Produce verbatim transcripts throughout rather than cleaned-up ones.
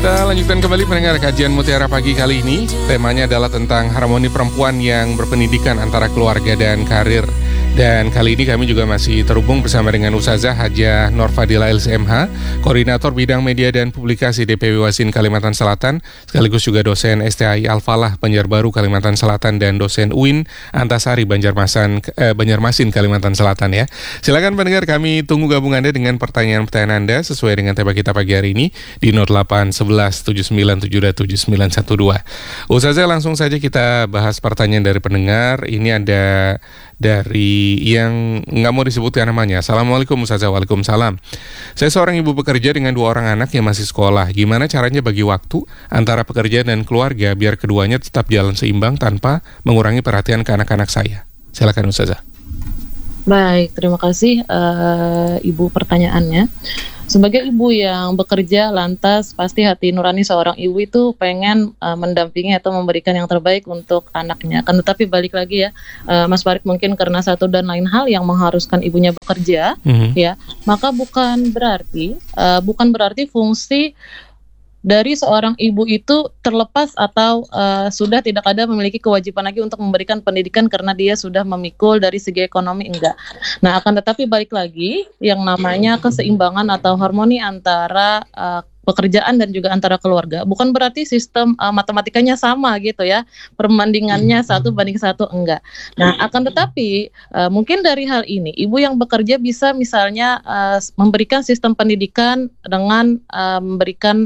Kita lanjutkan kembali pendengar kajian Mutiara Pagi kali ini. Temanya adalah tentang harmoni perempuan yang berpendidikan antara keluarga dan karir. Dan kali ini kami juga masih terhubung bersama dengan Ustazah Hajah Nur Fadila L C M H, Koordinator Bidang Media dan Publikasi D P W Wasin Kalimantan Selatan, sekaligus juga dosen S T I Al-Falah Banjarbaru Kalimantan Selatan dan dosen U I N Antasari Banjarmasin, eh, Banjarmasin Kalimantan Selatan ya. Silakan pendengar, kami tunggu gabung Anda dengan pertanyaan-pertanyaan Anda sesuai dengan tema kita pagi hari ini di nol delapan satu satu tujuh sembilan tujuh dua tujuh sembilan satu dua. Ustazah, langsung saja kita bahas pertanyaan dari pendengar. Ini ada dari yang nggak mau disebutkan namanya. Assalamualaikum Ustazah. Waalaikumsalam. Saya seorang ibu bekerja dengan dua orang anak yang masih sekolah. Gimana caranya bagi waktu antara pekerjaan dan keluarga biar keduanya tetap jalan seimbang tanpa mengurangi perhatian ke anak-anak saya? Silakan Ustazah. Baik, terima kasih uh, Ibu pertanyaannya. Sebagai ibu yang bekerja, lantas pasti hati nurani seorang ibu itu pengen uh, mendampingi atau memberikan yang terbaik untuk anaknya. Kan tetapi balik lagi ya, uh, Mas Farid, mungkin karena satu dan lain hal yang mengharuskan ibunya bekerja, mm-hmm. ya, maka bukan berarti uh, bukan berarti fungsi dari seorang ibu itu terlepas atau uh, sudah tidak ada memiliki kewajiban lagi untuk memberikan pendidikan karena dia sudah memikul dari segi ekonomi, enggak. Nah, akan tetapi balik lagi yang namanya keseimbangan atau harmoni antara uh, pekerjaan dan juga antara keluarga. Bukan berarti sistem uh, matematikanya sama gitu ya, perbandingannya satu banding satu, enggak. Nah, akan tetapi uh, mungkin dari hal ini ibu yang bekerja bisa misalnya uh, memberikan sistem pendidikan dengan uh, memberikan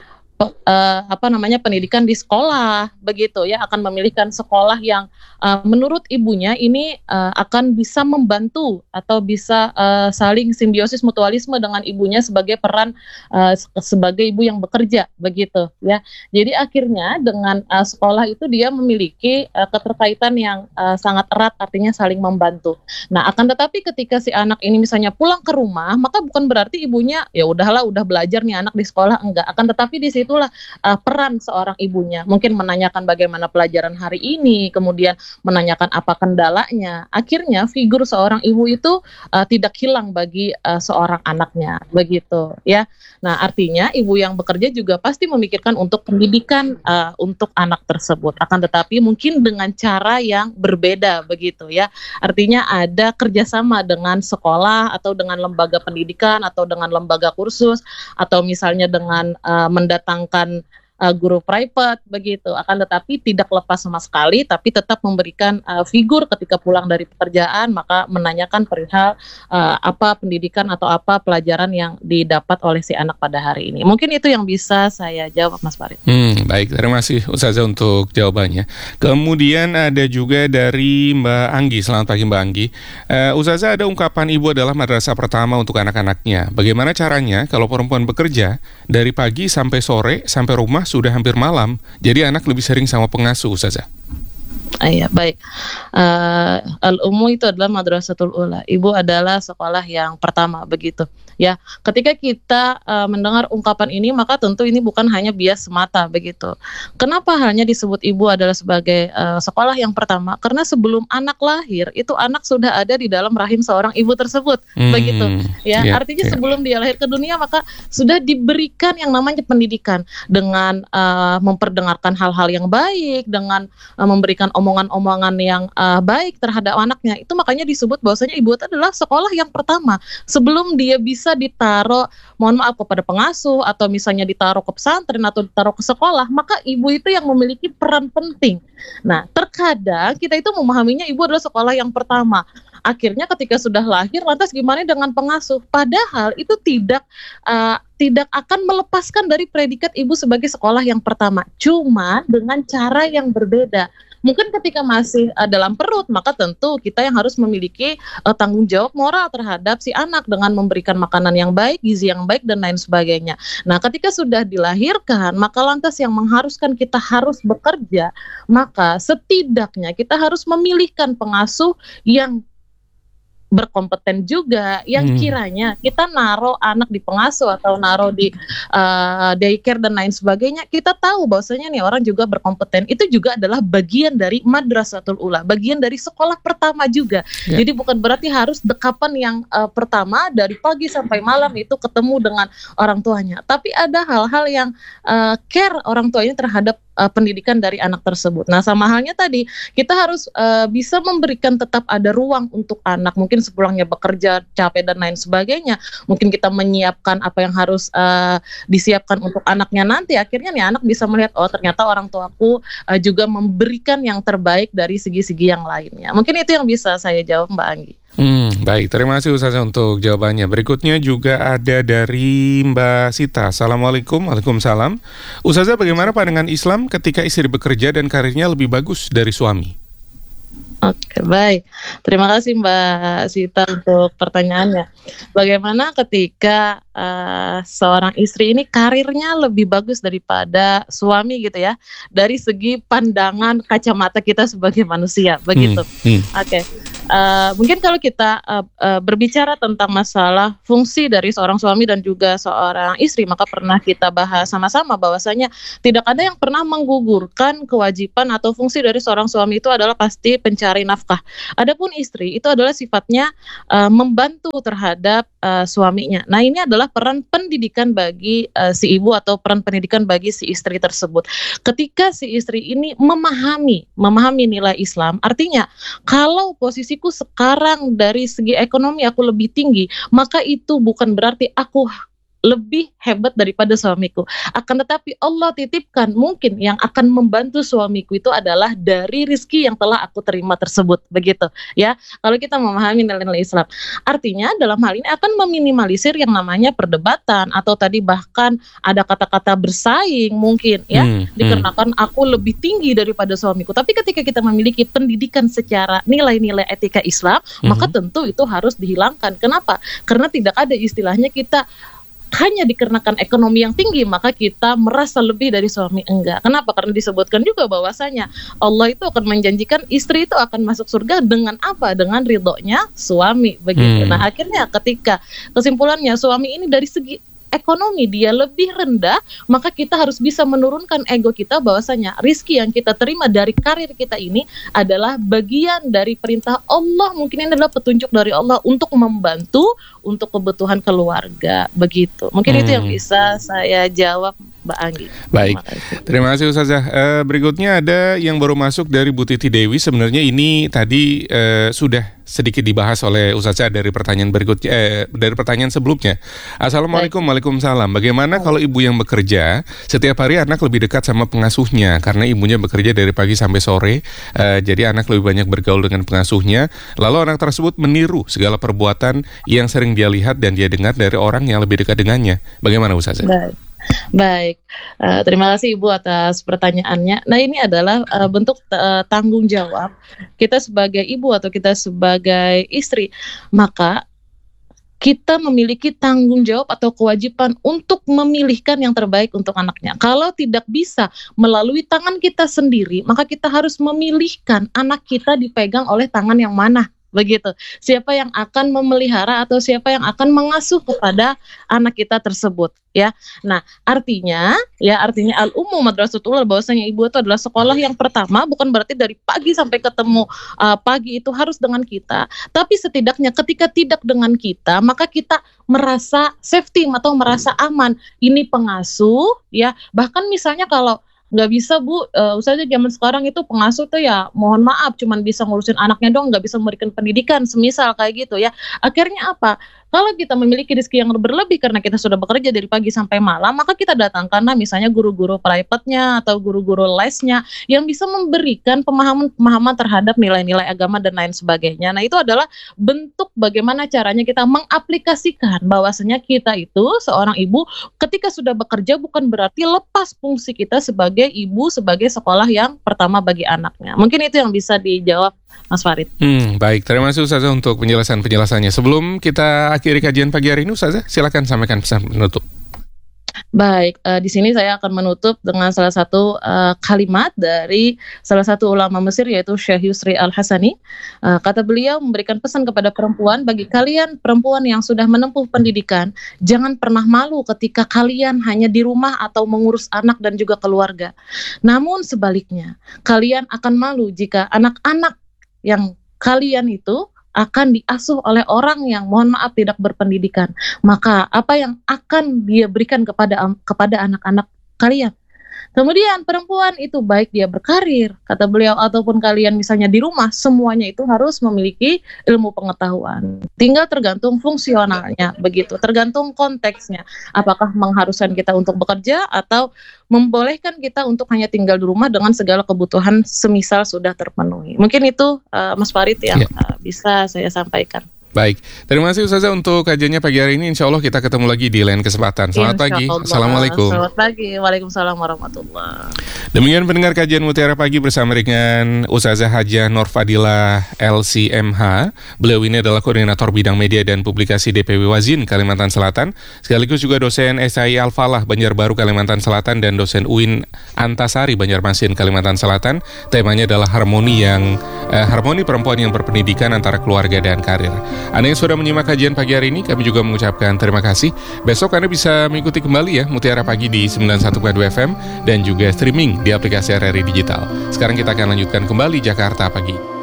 Uh, apa namanya pendidikan di sekolah begitu ya, akan memilihkan sekolah yang uh, menurut ibunya ini uh, akan bisa membantu atau bisa uh, saling simbiosis mutualisme dengan ibunya sebagai peran uh, sebagai ibu yang bekerja begitu ya. Jadi akhirnya dengan uh, sekolah itu dia memiliki uh, keterkaitan yang uh, sangat erat, artinya saling membantu. Nah, akan tetapi ketika si anak ini misalnya pulang ke rumah, maka bukan berarti ibunya ya udahlah udah belajar nih anak di sekolah, enggak. Akan tetapi di situ itulah uh, peran seorang ibunya, mungkin menanyakan bagaimana pelajaran hari ini, kemudian menanyakan apa kendalanya. Akhirnya figur seorang ibu itu uh, tidak hilang bagi uh, seorang anaknya, begitu ya. Nah, artinya ibu yang bekerja juga pasti memikirkan untuk pendidikan uh, untuk anak tersebut. Akan tetapi mungkin dengan cara yang berbeda, begitu ya. Artinya ada kerjasama dengan sekolah atau dengan lembaga pendidikan atau dengan lembaga kursus atau misalnya dengan uh, mendatang kan uh, guru private begitu. Akan tetapi tidak lepas sama sekali, tapi tetap memberikan uh, figur ketika pulang dari pekerjaan, maka menanyakan perihal uh, apa pendidikan atau apa pelajaran yang didapat oleh si anak pada hari ini. Mungkin itu yang bisa saya jawab, Mas Farid. Hmm, baik, terima kasih Ustazah untuk jawabannya. Kemudian ada juga dari Mbak Anggi. Selamat pagi Mbak Anggi. uh, Ustazah, ada ungkapan ibu adalah madrasah pertama untuk anak-anaknya. Bagaimana caranya kalau perempuan bekerja dari pagi sampai sore, sampai rumah sudah hampir malam, jadi anak lebih sering sama pengasuh, Ustazah? Ah, ya, baik. Uh, Al-Ummu itu adalah Madrasatul Ula. Ibu adalah sekolah yang pertama, begitu. Ya, ketika kita uh, mendengar ungkapan ini, maka tentu ini bukan hanya bias semata, begitu. Kenapa hanya disebut ibu adalah sebagai uh, sekolah yang pertama? Karena sebelum anak lahir, itu anak sudah ada di dalam rahim seorang ibu tersebut, hmm, begitu. Ya, yeah, artinya yeah. sebelum dia lahir ke dunia, maka sudah diberikan yang namanya pendidikan dengan uh, memperdengarkan hal-hal yang baik, dengan uh, memberikan omongan-omongan yang uh, baik terhadap anaknya. Itu makanya disebut bahwasanya ibu itu adalah sekolah yang pertama. Sebelum dia bisa ditaruh, mohon maaf, kepada pengasuh atau misalnya ditaruh ke pesantren atau ditaruh ke sekolah, maka ibu itu yang memiliki peran penting. Nah, terkadang kita itu memahaminya ibu adalah sekolah yang pertama. Akhirnya ketika sudah lahir, lantas gimana dengan pengasuh? Padahal itu tidak uh, tidak akan melepaskan dari predikat ibu sebagai sekolah yang pertama. Cuma dengan cara yang berbeda. Mungkin ketika masih uh, dalam perut, maka tentu kita yang harus memiliki uh, tanggung jawab moral terhadap si anak dengan memberikan makanan yang baik, gizi yang baik, dan lain sebagainya. Nah, ketika sudah dilahirkan, maka lantas yang mengharuskan kita harus bekerja, maka setidaknya kita harus memilihkan pengasuh yang berkompeten juga, yang Hmm. kiranya kita naruh anak di pengasuh atau naruh di uh, daycare dan lain sebagainya, kita tahu bahwasanya nih orang juga berkompeten. Itu juga adalah bagian dari madrasatul ula, bagian dari sekolah pertama juga. Ya. Jadi bukan berarti harus dekapan yang uh, pertama dari pagi sampai malam itu ketemu dengan orang tuanya, tapi ada hal-hal yang uh, care orang tuanya terhadap uh, pendidikan dari anak tersebut. Nah, sama halnya tadi, kita harus uh, bisa memberikan tetap ada ruang untuk anak. Mungkin sepulangnya bekerja, capek dan lain sebagainya. Mungkin kita menyiapkan apa yang harus uh, disiapkan untuk anaknya nanti. Akhirnya nih anak bisa melihat, oh ternyata orang tuaku uh, juga memberikan yang terbaik dari segi-segi yang lainnya. Mungkin itu yang bisa saya jawab, Mbak Anggi. Hmm, baik, terima kasih Ustazah untuk jawabannya. Berikutnya juga ada dari Mbak Sita. Assalamualaikum. Waalaikumsalam. Ustazah, bagaimana pandangan Islam ketika istri bekerja dan karirnya lebih bagus dari suami? Oke, baik. Terima kasih Mbak Sita untuk pertanyaannya. Bagaimana ketika uh, seorang istri ini karirnya lebih bagus daripada suami gitu ya, dari segi pandangan kacamata kita sebagai manusia, begitu. Hmm, hmm. Oke. Uh, mungkin kalau kita uh, uh, berbicara tentang masalah fungsi dari seorang suami dan juga seorang istri, maka pernah kita bahas sama-sama bahwasanya tidak ada yang pernah menggugurkan kewajiban atau fungsi dari seorang suami itu adalah pasti pencari nafkah. Adapun istri itu adalah sifatnya uh, membantu terhadap uh, suaminya. Nah, ini adalah peran pendidikan bagi uh, si ibu atau peran pendidikan bagi si istri tersebut. Ketika si istri ini memahami memahami nilai Islam, artinya kalau posisi sekarang dari segi ekonomi aku lebih tinggi, maka itu bukan berarti aku lebih hebat daripada suamiku. Akan tetapi Allah titipkan mungkin yang akan membantu suamiku itu adalah dari rizki yang telah aku terima tersebut, begitu ya. Kalau kita memahami nilai-nilai Islam, artinya dalam hal ini akan meminimalisir yang namanya perdebatan atau tadi bahkan ada kata-kata bersaing mungkin ya, hmm, dikarenakan aku lebih tinggi daripada suamiku. Tapi ketika kita memiliki pendidikan secara nilai-nilai etika Islam, hmm. maka tentu itu harus dihilangkan. Kenapa? Karena tidak ada istilahnya kita hanya dikarenakan ekonomi yang tinggi maka kita merasa lebih dari suami. Enggak. Kenapa? Karena disebutkan juga bahwasanya Allah itu akan menjanjikan istri itu akan masuk surga dengan apa? Dengan ridhonya suami, begitu. Hmm. Nah, akhirnya ketika kesimpulannya suami ini dari segi ekonomi dia lebih rendah, maka kita harus bisa menurunkan ego kita bahwasanya rizki yang kita terima dari karir kita ini adalah bagian dari perintah Allah. Mungkin ini adalah petunjuk dari Allah untuk membantu untuk kebutuhan keluarga, begitu. Mungkin hmm. itu yang bisa saya jawab, Mbak Anggi. Baik, terima kasih Ustazah. Uh, berikutnya ada yang baru masuk dari Bu Titi Dewi. Sebenarnya ini tadi uh, sudah sedikit dibahas oleh Ustazah dari pertanyaan berikutnya, eh, dari pertanyaan sebelumnya. Assalamualaikum. Baik. Waalaikumsalam. Bagaimana kalau ibu yang bekerja setiap hari anak lebih dekat sama pengasuhnya karena ibunya bekerja dari pagi sampai sore, uh, jadi anak lebih banyak bergaul dengan pengasuhnya. Lalu anak tersebut meniru segala perbuatan yang sering dia lihat dan dia dengar dari orang yang lebih dekat dengannya. Bagaimana Ustazah? Baik. Baik, uh, terima kasih Ibu atas pertanyaannya. Nah, ini adalah uh, bentuk uh, tanggung jawab kita sebagai ibu atau kita sebagai istri. Maka kita memiliki tanggung jawab atau kewajiban untuk memilihkan yang terbaik untuk anaknya. Kalau tidak bisa melalui tangan kita sendiri, maka kita harus memilihkan anak kita dipegang oleh tangan yang mana. Begitu. Siapa yang akan memelihara atau siapa yang akan mengasuh kepada anak kita tersebut, ya. Nah, artinya, ya artinya al-ummu madrasatul ula, bahwasanya ibu itu adalah sekolah yang pertama, bukan berarti dari pagi sampai ketemu uh, pagi itu harus dengan kita, tapi setidaknya ketika tidak dengan kita, maka kita merasa safety atau merasa aman. Ini pengasuh, ya. Bahkan misalnya kalau nggak bisa Bu, uh, usahanya zaman sekarang itu pengasuh tuh ya mohon maaf cuman bisa ngurusin anaknya dong, nggak bisa memberikan pendidikan, semisal kayak gitu ya. Akhirnya apa? Kalau kita memiliki rezeki yang berlebih karena kita sudah bekerja dari pagi sampai malam, maka kita datangkanlah misalnya guru-guru private-nya atau guru-guru lesnya yang bisa memberikan pemahaman-pemahaman terhadap nilai-nilai agama dan lain sebagainya. Nah, itu adalah bentuk bagaimana caranya kita mengaplikasikan bahwasanya kita itu seorang ibu ketika sudah bekerja bukan berarti lepas fungsi kita sebagai ibu, sebagai sekolah yang pertama bagi anaknya. Mungkin itu yang bisa dijawab Mas Farid. Hmm, baik, terima kasih Ustazah untuk penjelasan-penjelasannya. Sebelum kita akhiri kajian pagi hari ini, Ustazah, silakan sampaikan pesan penutup. Baik, eee, di sini saya akan menutup dengan salah satu, eee, kalimat dari salah satu ulama Mesir yaitu Syekh Yusri Al-Hassani. Eee, kata beliau memberikan pesan kepada perempuan, "Bagi kalian perempuan yang sudah menempuh pendidikan, jangan pernah malu ketika kalian hanya di rumah atau mengurus anak dan juga keluarga. Namun sebaliknya, kalian akan malu jika anak-anak yang kalian itu akan diasuh oleh orang yang mohon maaf tidak berpendidikan. Maka apa yang akan dia berikan kepada kepada anak-anak kalian? Kemudian perempuan itu baik dia berkarir, kata beliau, ataupun kalian misalnya di rumah, semuanya itu harus memiliki ilmu pengetahuan. Tinggal tergantung fungsionalnya, begitu. Tergantung konteksnya. Apakah mengharuskan kita untuk bekerja atau membolehkan kita untuk hanya tinggal di rumah dengan segala kebutuhan semisal sudah terpenuhi. Mungkin itu uh, Mas Farid yang Ya. uh, bisa saya sampaikan. Baik, terima kasih Ustazah untuk kajiannya pagi hari ini. Insya Allah kita ketemu lagi di lain kesempatan. Selamat pagi. Insyaallah. Assalamualaikum. Selamat pagi. Waalaikumsalam warahmatullahi. Demikian pendengar kajian Mutiara Pagi bersama dengan Ustazah Hajah Nur Fadilah L C M H. Beliau ini adalah Koordinator Bidang Media dan Publikasi D P W Wazin Kalimantan Selatan, sekaligus juga dosen S I Al-Falah Banjarbaru Kalimantan Selatan dan dosen U I N Antasari Banjarmasin Kalimantan Selatan. Temanya adalah harmoni yang eh, harmoni perempuan yang berpendidikan antara keluarga dan karir. Anda yang sudah menyimak kajian pagi hari ini, kami juga mengucapkan terima kasih. Besok Anda bisa mengikuti kembali ya Mutiara Pagi di sembilan puluh satu koma dua F M dan juga streaming di aplikasi R R I Digital. Sekarang kita akan lanjutkan kembali Jakarta Pagi.